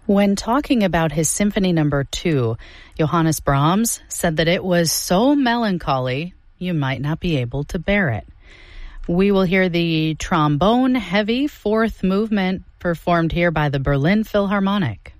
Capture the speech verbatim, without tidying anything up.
When talking about his Symphony Number Two, Johannes Brahms said that it was so melancholy you might not be able to bear it. We will hear the trombone heavy fourth movement performed here by the Berlin Philharmonic.